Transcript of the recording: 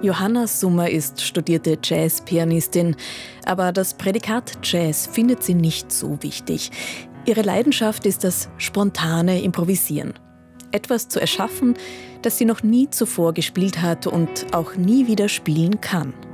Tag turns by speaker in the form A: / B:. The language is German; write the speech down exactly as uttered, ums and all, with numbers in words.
A: Johanna Summer ist studierte Jazzpianistin, aber das Prädikat Jazz findet sie nicht so wichtig. Ihre Leidenschaft ist das spontane Improvisieren. Etwas zu erschaffen, das sie noch nie zuvor gespielt hat und auch nie wieder spielen kann.